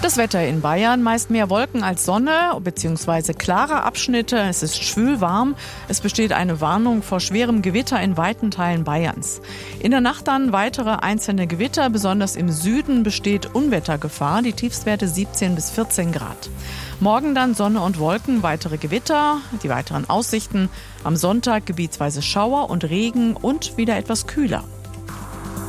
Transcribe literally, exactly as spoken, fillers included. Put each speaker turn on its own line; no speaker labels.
Das Wetter in Bayern, meist mehr Wolken als Sonne bzw. klare Abschnitte. Es ist schwül warm. Es besteht eine Warnung vor schwerem Gewitter in weiten Teilen Bayerns. In der Nacht dann weitere einzelne Gewitter. Besonders im Süden besteht Unwettergefahr. Die Tiefstwerte siebzehn bis vierzehn Grad. Morgen dann Sonne und Wolken, weitere Gewitter. Die weiteren Aussichten: am Sonntag gebietsweise Schauer und Regen und wieder etwas kühler.